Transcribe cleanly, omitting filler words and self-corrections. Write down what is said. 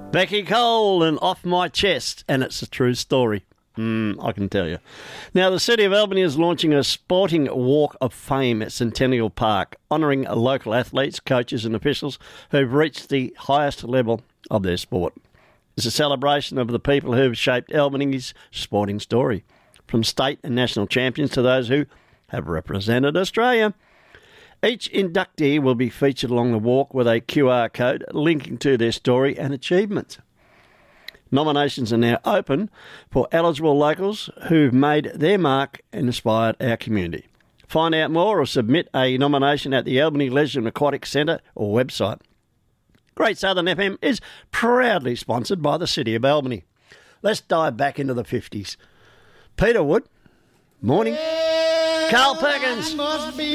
Becky Cole and Off My Chest, and it's a true story. I can tell you. Now, the City of Albany is launching a sporting walk of fame at Centennial Park, honouring local athletes, coaches and officials who've reached the highest level of their sport. It's a celebration of the people who have shaped Albany's sporting story, from state and national champions to those who have represented Australia. Each inductee will be featured along the walk with a QR code linking to their story and achievements. Nominations are now open for eligible locals who've made their mark and inspired our community. Find out more or submit a nomination at the Albany Leisure and Aquatic Centre or website. Great Southern FM is proudly sponsored by the City of Albany. Let's dive back into the 50s. Peter Wood, morning. Carl Perkins.